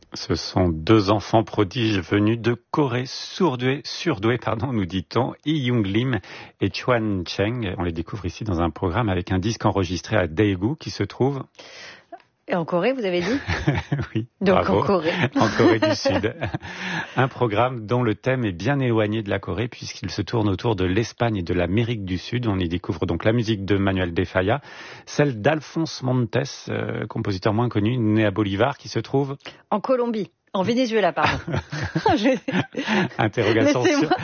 Ce sont deux enfants prodiges venus de Corée, surdoués, nous dit-on, Hee Young Lim et Chuan Cheng. On les découvre ici dans un programme avec un disque enregistré à Daegu qui se trouve... Et en Corée, vous avez dit? Oui, donc bravo. En Corée. En Corée du Sud. Un programme dont le thème est bien éloigné de la Corée puisqu'il se tourne autour de l'Espagne et de l'Amérique du Sud. On y découvre donc la musique de Manuel de Falla, celle d'Alphonse Montes, compositeur moins connu, né à Bolivar, qui se trouve... En Colombie. En Venezuela, pardon. Interrogation sur...